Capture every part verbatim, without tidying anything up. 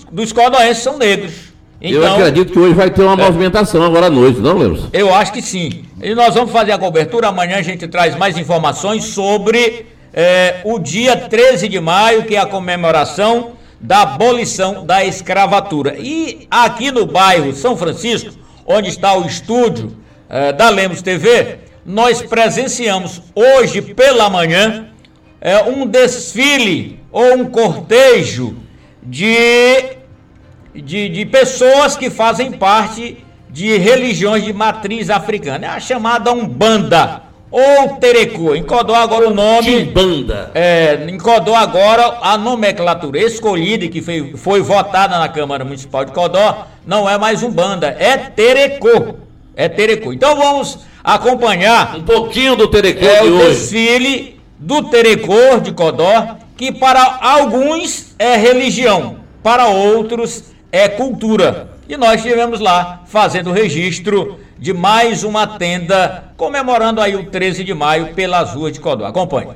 dos coroenses são negros. Então, eu acredito que hoje vai ter uma é, movimentação agora à noite, não, Lemos? Eu acho que sim. E nós vamos fazer a cobertura. Amanhã a gente traz mais informações sobre é, o dia treze de maio, que é a comemoração da abolição da escravatura. E aqui no bairro São Francisco, onde está o estúdio é, da Lemos T V, nós presenciamos hoje pela manhã é, um desfile ou um cortejo de... De, de pessoas que fazem parte de religiões de matriz africana. É a chamada Umbanda ou Terecô. Em Codó agora o nome... Umbanda. É, em Codó agora a nomenclatura escolhida, que foi, foi votada na Câmara Municipal de Codó, não é mais Umbanda, é Terecô. É Terecô. Então vamos acompanhar... Um pouquinho do Terecô é, de o hoje. desfile do Terecô de Codó, que para alguns é religião, para outros é cultura. E nós estivemos lá fazendo o registro de mais uma tenda comemorando aí o treze de maio pelas ruas de Codó. Acompanhe.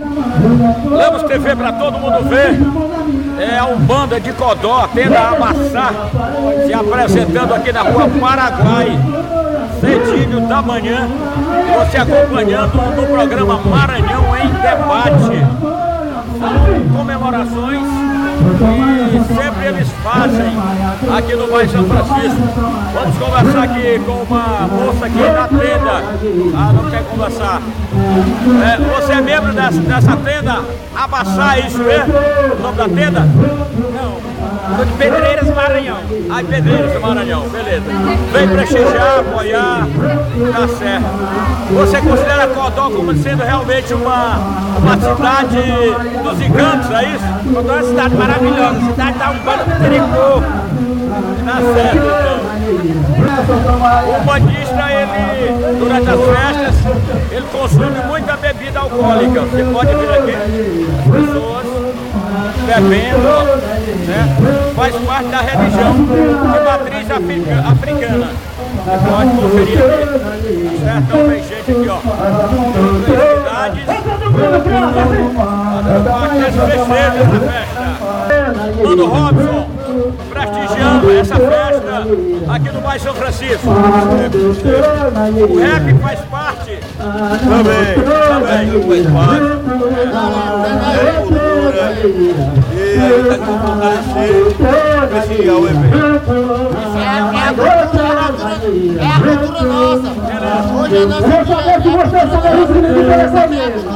Lemos T V para todo mundo ver. É a Umbanda de Codó, a tenda Amassá, se apresentando aqui na rua Paraguai, cedinho da manhã. Você acompanhando no programa Maranhão em Debate. São comemorações e sempre eles fazem aqui no bairro São Francisco. Vamos conversar aqui com uma moça aqui da tenda. Ah, não quer conversar. É, você é membro dessa, dessa tenda? Abaçar, é isso mesmo? O nome da tenda? Não. Sou de Pedreiras, Maranhão. Ah, Pedreiras do Maranhão, beleza. Vem prestigiar, apoiar, tá certo. Você considera Codó como sendo realmente uma, uma cidade dos encantos, é isso? Codó é uma cidade maravilhosa, cidade da Umbanda do Terecô. Tá certo, então. O bandista, ele, durante as festas, ele consome muita bebida alcoólica. Você pode ver aqui as pessoas bebendo, né? Faz parte da religião de matriz africa, africana. Você pode conferir aqui, certo? Então tem gente aqui, ó, de outras cidades, fazendo parte desse festejo dessa festa. Mano Robson, prestigiando essa festa aqui no bairro São Francisco. O rap faz parte. Também, também faz parte. É cultura. E aí está com vontade de prestigiar o evento. É a cultura, é a cultura nossa. Hoje é nossa Vou saber que você sabe o que me interessa mesmo.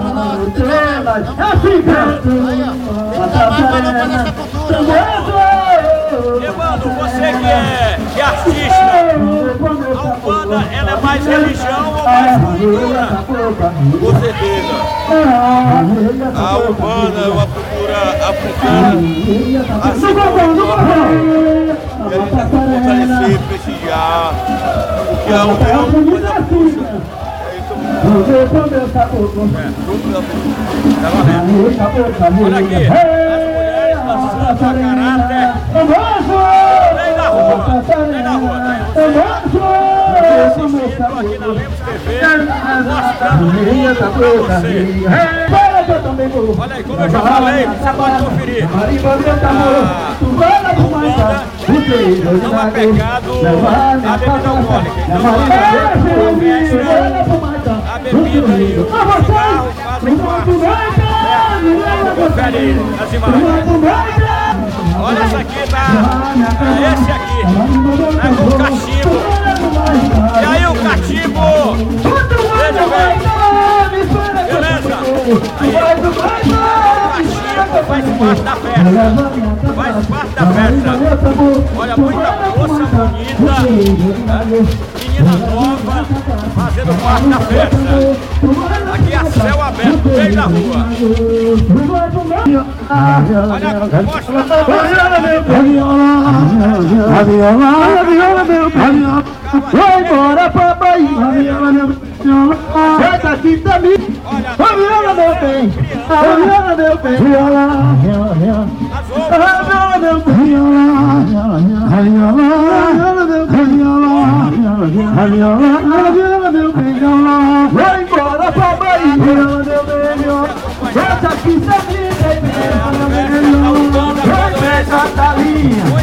Aí, ó, tem que dar mais valor para nossa cultura, né? Evandro, você que é, que é artista, a Umbanda, ela é mais religião ou mais cultura? Com certeza. A Umbanda é uma cultura africana, assim como a e a gente está com fortalecer, prestigiar, porque a Umbanda é uma coisa puxa. É isso mesmo. Tá valendo. Olha aqui, as mulheres dançando a caráter. Vem da rua, vem da rua, você assistindo aqui na Lemos T V, mostrando tudo pra você. Olha aí, como eu já falei, você pode conferir. A Umbanda não é pecado a bebida alcoólica. Então, a bebida e o cigarro fazem parte. Confere aí as imagens. Olha essa aqui, tá? É esse aqui, tá com o cachimbo. E aí o cachimbo, veja bem, beleza? Aí, o cachimbo faz parte da festa, faz parte da festa. Olha, muita moça bonita, né? Menina nova, fazendo parte da festa. Aqui é céu aberto, no meio da rua. Olha, mostra a viola, a viola, meu pai. Vai embora pra Bahia. Sai daqui também. A viola, meu bem. A viola, meu bem. Viola, viola, viola. A viola, meu bem. Viola, viola, viola, meu bem. Viola, viola, viola, viola, meu bem. Viola. Vai embora pra Bahia. Viola, meu bem. Viola. Sai daqui também, bebê. Vai, Catalinha.